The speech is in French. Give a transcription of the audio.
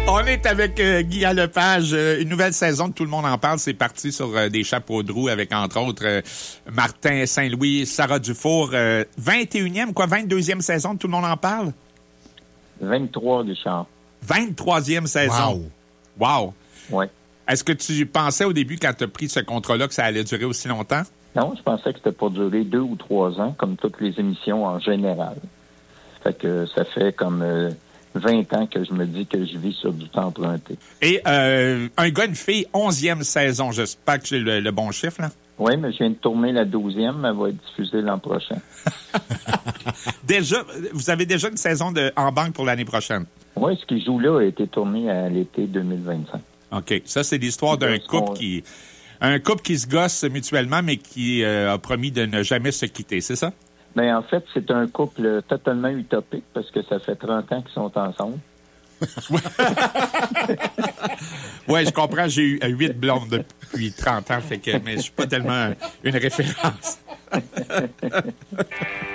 On est avec Guy Lepage. Une nouvelle saison, tout le monde en parle. C'est parti sur des chapeaux de roue avec, entre autres, Martin Saint-Louis, Sarah Dufour. 21e, 22e saison, tout le monde en parle? 23, Richard. 23e saison. Wow. Oui. Est-ce que tu pensais au début, quand tu as pris ce contrat-là, que ça allait durer aussi longtemps? Non, je pensais que c'était pour durer 2 ou 3 ans, comme toutes les émissions en général. Fait que ça fait comme 20 ans que je me dis que je vis sur du temps emprunté. Et un gars, une fille, 11e saison. J'espère que j'ai le bon chiffre, là. Oui, mais je viens de tourner la 12e. Elle va être diffusée l'an prochain. Déjà, vous avez déjà une saison en banque pour l'année prochaine? Oui, ce qui joue là a été tourné à l'été 2025. OK. Ça, c'est l'histoire d'un couple qui... Un couple qui se gosse mutuellement, mais qui a promis de ne jamais se quitter, c'est ça? Bien, en fait, c'est un couple totalement utopique parce que ça fait 30 ans qu'ils sont ensemble. Oui, je comprends. J'ai eu 8 blondes depuis 30 ans, mais je suis pas tellement une référence.